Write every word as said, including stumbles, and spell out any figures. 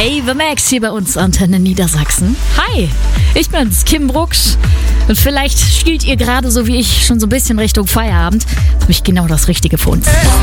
Ava Max hier bei uns, Antenne Niedersachsen. Hi, ich bin's, Kim Brooks. Und vielleicht spielt ihr gerade so wie ich schon so ein bisschen Richtung Feierabend. Habe ich genau das Richtige für uns.